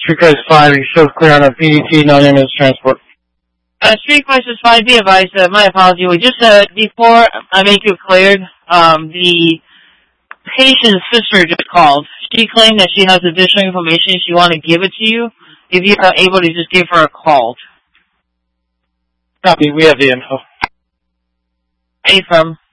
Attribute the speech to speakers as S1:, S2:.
S1: Street Crisis 5, you show clear on a PDT, non-ambulance transport.
S2: Street Crisis 5, be advised, my apology, we just, before I make you cleared, the patient's sister just called. She claimed that she has additional information she wanted to give it to you. If you are able to just give her a call.
S1: Copy, we have the info.
S2: Affirm.